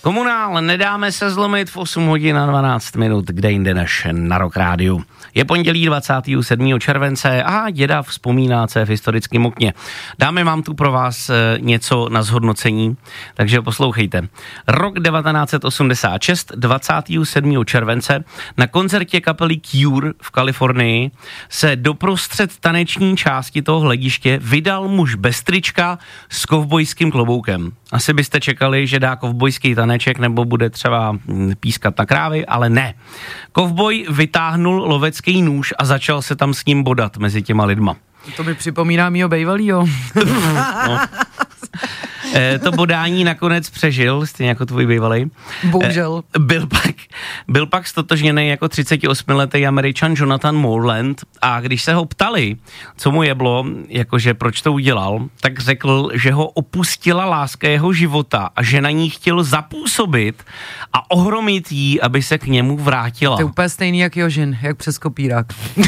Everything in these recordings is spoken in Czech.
Komunál, nedáme se zlomit v 8 hodin a 12 minut, kde jinde než na Rock Rádiu. Je pondělí 27. července a děda vzpomíná, co je v historickém okně. Dáme, mám tu pro vás něco na zhodnocení, takže poslouchejte. Rok 1986, 27. července, na koncertě kapely Cure v Kalifornii se doprostřed taneční části toho hlediště vydal muž bez trička s kovbojským kloboukem. Asi byste čekali, že dá kovbojský taneček nebo bude třeba pískat na krávy, ale ne. Kovboj vytáhnul lovecký nůž a začal se tam s ním bodat mezi těma lidma. To mi připomíná mýho bejvalýho. No. To bodání nakonec přežil, stejně jako tvůj bývalej. Bohužel. Byl pak stotožněný jako 38letý Američan Jonathan Morland a když se ho ptali, co mu jeblo, jakože proč to udělal, tak řekl, že ho opustila láska jeho života a že na ní chtěl zapůsobit a ohromit jí, aby se k němu vrátila. To je úplně stejný jak Jožin, jak přes kopírák.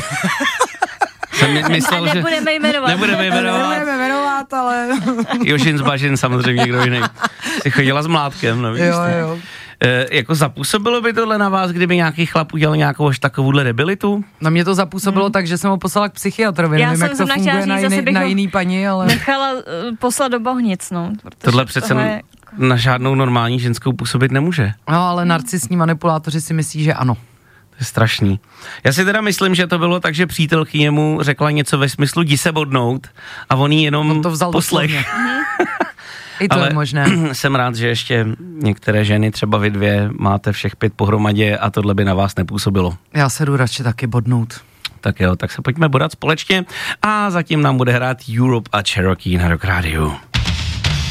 Myslel, že nebudeme jmenovat, ale... Jožin z Bažin, samozřejmě někdo jiný. Jsi chodila s mlátkem, nevíš? Jo. Jako zapůsobilo by tohle na vás, kdyby nějaký chlap udělal nějakou až takovouhle debilitu? Na mě to zapůsobilo tak, že jsem ho poslala k psychiatrovi. Nevím, jak to funguje na jiný paní, ale... nechala poslat do Bohnic, no. Tohle přece na žádnou normální ženskou působit nemůže. No, ale narcisní manipulátoři si myslí, že ano. To je strašný. Já si teda myslím, že to bylo tak, že přítelkyně mu řekla něco ve smyslu jdi se bodnout a on jí jenom to vzal poslech. I to ale je možné. Jsem rád, že ještě některé ženy, třeba vy dvě, máte všech 5 pohromadě a tohle by na vás nepůsobilo. Já se jdu radši taky bodnout. Tak jo, tak se pojďme bodat společně a zatím nám bude hrát Europe a Cherokee na Rock Rádiu.